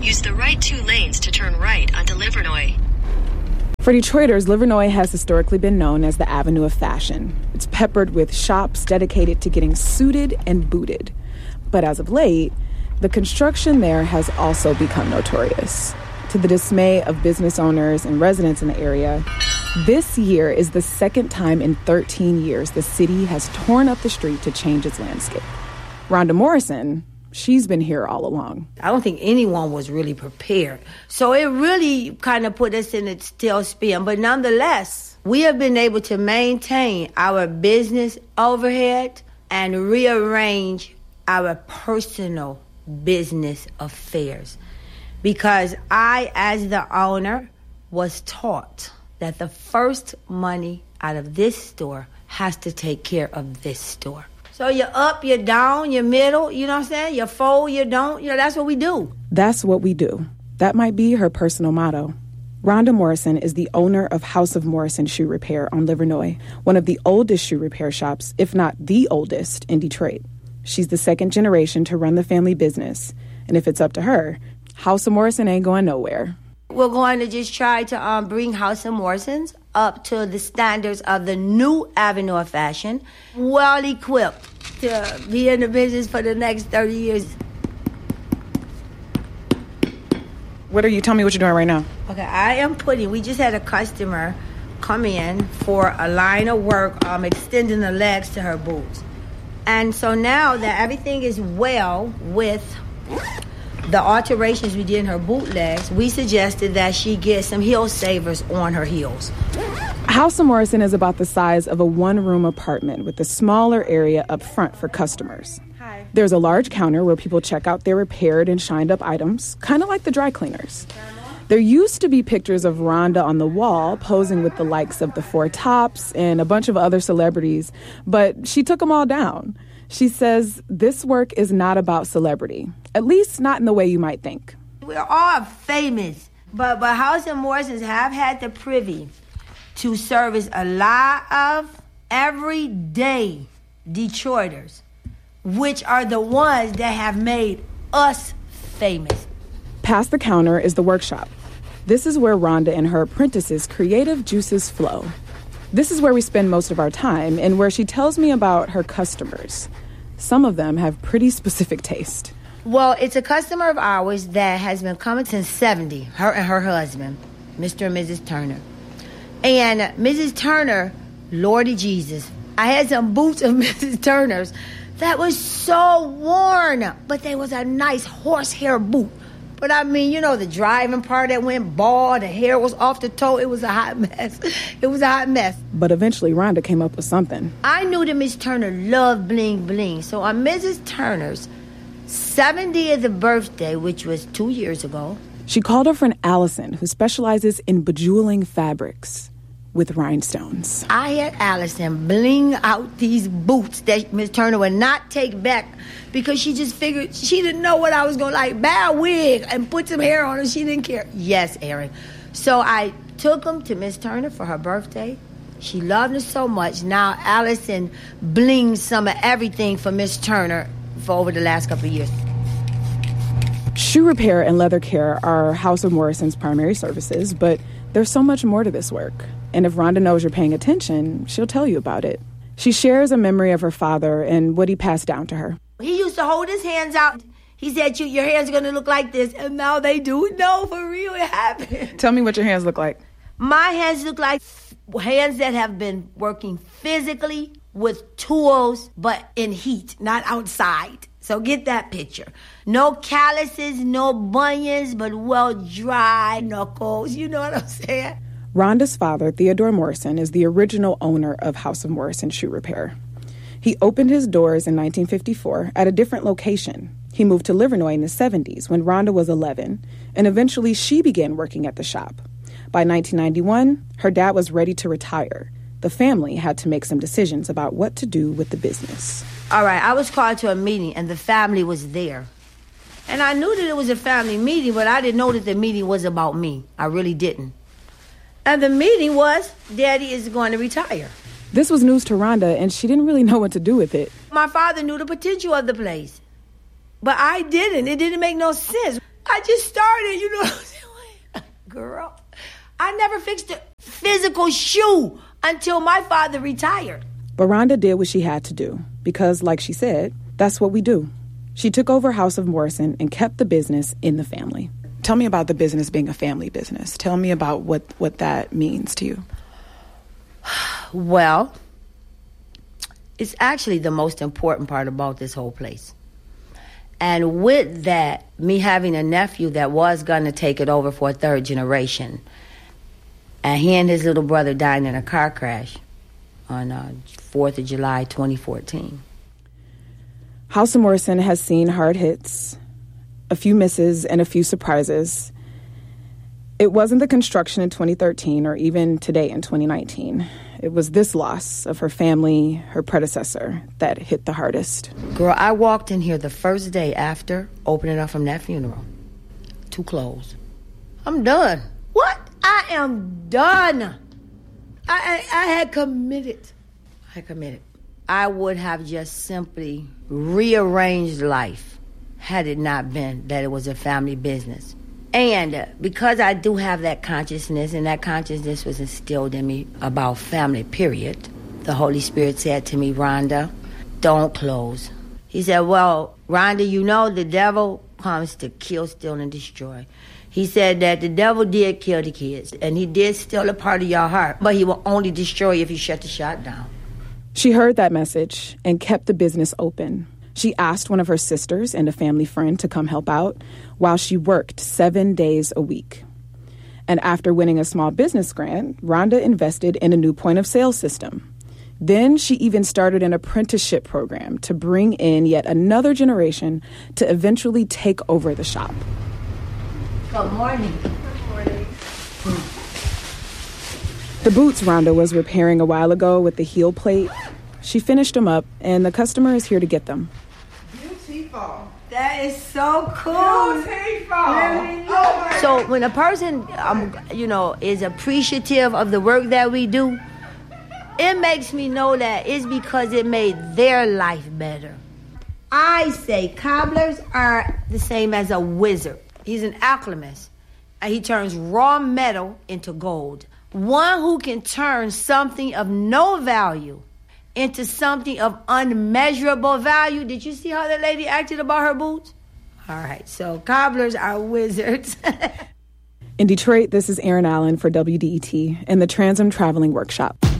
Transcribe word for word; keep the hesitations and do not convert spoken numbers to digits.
Use the right two lanes to turn right onto Livernois. For Detroiters, Livernois has historically been known as the Avenue of Fashion. It's peppered with shops dedicated to getting suited and booted. But as of late, the construction there has also become notorious. To the dismay of business owners and residents in the area, this year is the second time in thirteen years the city has torn up the street to change its landscape. Rhonda Morrison, she's been here all along. I don't think anyone was really prepared. So it really kind of put us in a tailspin. But nonetheless, we have been able to maintain our business overhead and rearrange our personal business affairs. Because I, as the owner, was taught that the first money out of this store has to take care of this store. So you're up, you're down, you're middle, you know what I'm saying? You're fold, you don't. You know, that's what we do. That's what we do. That might be her personal motto. Rhonda Morrison is the owner of House of Morrison Shoe Repair on Livernois, one of the oldest shoe repair shops, if not the oldest, in Detroit. She's the second generation to run the family business. And if it's up to her, House of Morrison ain't going nowhere. We're going to just try to um, bring House of Morrison's up to the standards of the new Avenue of Fashion, well equipped to be in the business for the next thirty years. What are you? Tell me what you're doing right now. Okay, I am putting, we just had a customer come in for a line of work, um, extending the legs to her boots. And so now that everything is well with the alterations we did in her bootlegs, we suggested that she get some heel savers on her heels. House of Morrison is about the size of a one-room apartment with a smaller area up front for customers. Hi. There's a large counter where people check out their repaired and shined-up items, kind of like the dry cleaners. There used to be pictures of Rhonda on the wall posing with the likes of the Four Tops and a bunch of other celebrities, but she took them all down. She says this work is not about celebrity, at least not in the way you might think. We're all famous, but, but House of Morrisons have had the privy to service a lot of everyday Detroiters, which are the ones that have made us famous. Past the counter is the workshop. This is where Rhonda and her apprentices' creative juices flow. This is where we spend most of our time and where she tells me about her customers. Some of them have pretty specific taste. Well, it's a customer of ours that has been coming since seventy, her and her husband, Mister and Missus Turner. And Missus Turner, Lordy Jesus, I had some boots of Missus Turner's that was so worn, but they was a nice horsehair boot. But I mean, you know, the driving part that went bald, the hair was off the toe. It was a hot mess. It was a hot mess. But eventually, Rhonda came up with something. I knew that Miss Turner loved bling bling. So on Missus Turner's seventieth birthday, which was two years ago, she called her friend Allison, who specializes in bejeweling fabrics with rhinestones. I had Allison bling out these boots that Miss Turner would not take back because she just figured she didn't know what I was going to like. Buy a wig and put some hair on her. She didn't care. Yes, Erin. So I took them to Miss Turner for her birthday. She loved it so much. Now Allison blings some of everything for Miss Turner for over the last couple of years. Shoe repair and leather care are House of Morrison's primary services, but there's so much more to this work. And if Rhonda knows you're paying attention, she'll tell you about it. She shares a memory of her father and what he passed down to her. He used to hold his hands out. He said, you, your hands are going to look like this. And now they do. No, for real, it happened. Tell me what your hands look like. My hands look like hands that have been working physically with tools, but in heat, not outside. So get that picture. No calluses, no bunions, but well-dry knuckles. You know what I'm saying? Rhonda's father, Theodore Morrison, is the original owner of House of Morrison Shoe Repair. He opened his doors in nineteen fifty-four at a different location. He moved to Livernois in the seventies when Rhonda was eleven, and eventually she began working at the shop. By nineteen ninety-one, her dad was ready to retire. The family had to make some decisions about what to do with the business. All right, I was called to a meeting, and the family was there. And I knew that it was a family meeting, but I didn't know that the meeting was about me. I really didn't. And the meeting was, Daddy is going to retire. This was news to Rhonda, and she didn't really know what to do with it. My father knew the potential of the place, but I didn't. It didn't make no sense. I just started, you know what I'm saying? Girl, I never fixed a physical shoe until my father retired. But Rhonda did what she had to do because, like she said, that's what we do. She took over House of Morrison and kept the business in the family. Tell me about the business being a family business. Tell me about what, what that means to you. Well, it's actually the most important part about this whole place. And with that, me having a nephew that was going to take it over for a third generation, and he and his little brother died in a car crash on uh, fourth of July, twenty fourteen. House of Morrison has seen hard hits, a few misses, and a few surprises. It wasn't the construction in twenty thirteen or even today in twenty nineteen. It was this loss of her family, her predecessor, that hit the hardest. Girl, I walked in here the first day after opening up from that funeral. Two clothes. I'm done. What? I am done. I, I, I had committed. I committed. I would have just simply rearranged life had it not been that it was a family business. And because I do have that consciousness, and that consciousness was instilled in me about family, period, the Holy Spirit said to me, Rhonda, don't close. He said, well, Rhonda, you know the devil comes to kill, steal, and destroy. He said that the devil did kill the kids, and he did steal a part of your heart, but he will only destroy you if you shut the shop down. She heard that message and kept the business open. She asked one of her sisters and a family friend to come help out while she worked seven days a week. And after winning a small business grant, Rhonda invested in a new point of sale system. Then she even started an apprenticeship program to bring in yet another generation to eventually take over the shop. Good morning. Good morning. The boots Rhonda was repairing a while ago with the heel plate, she finished them up, and the customer is here to get them. Beautiful. That is so cool. Beautiful. Oh my So when a person, um, you know, is appreciative of the work that we do, it makes me know that it's because it made their life better. I say cobblers are the same as a wizard. He's an alchemist, and he turns raw metal into gold. One who can turn something of no value into something of unmeasurable value. Did you see how that lady acted about her boots? All right, so cobblers are wizards. In Detroit, this is Erin Allen for W D E T and the Trans Am Traveling Workshop.